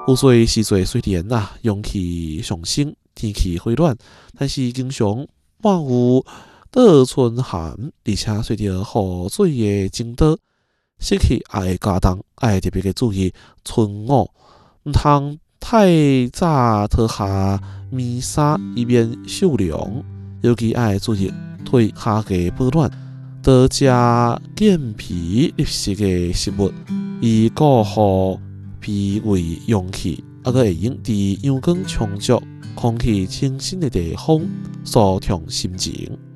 有水时节虽然阳气上升，天气回暖，但是经常伴有倒春寒，而且随着雨水的增多，湿气也会加重，要特别注意春捂，唔通太早脱下棉衫，以免受凉。尤其要注意腿下嘅保暖，多食健脾利湿嘅食物，以固护脾胃阳气，还会用伫阳光充足、空气清新的地方舒畅心情。